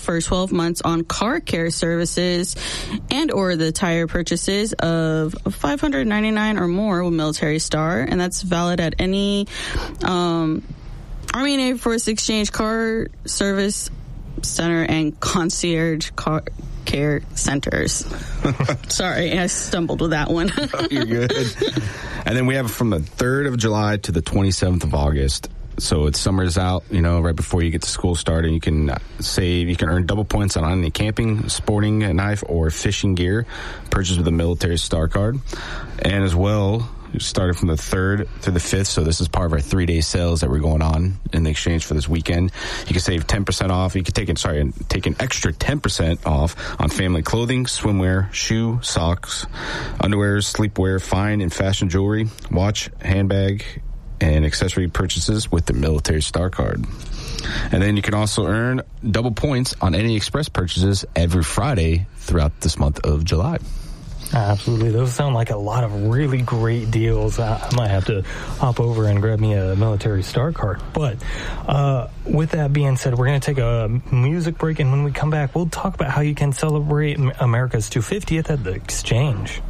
for 12 months on car care services and or the tire purchases of $599 or more with Military Star, and that's valid at any Army Navy Force Exchange car service center and concierge car care centers. Sorry, I stumbled with that one. Oh, you're good. And then we have from the 3rd of July to the 27th of August. So it's summer's out, right before you get to school starting. You can you can earn double points on any camping, sporting knife, or fishing gear purchased with a Military Star card. And as well, started from the 3rd to the 5th, so this is part of our 3-day sales that we're going on in the exchange for this weekend. You can save 10% off. You can take an extra 10% off on family clothing, swimwear, shoe, socks, underwear, sleepwear, fine and fashion jewelry, watch, handbag, and accessory purchases with the Military Star card. And then you can also earn double points on any express purchases every Friday throughout this month of July. Absolutely. Those sound like a lot of really great deals. I might have to hop over and grab me a Military Star card. But with that being said, we're going to take a music break, and when we come back, we'll talk about how you can celebrate America's 250th at the Exchange.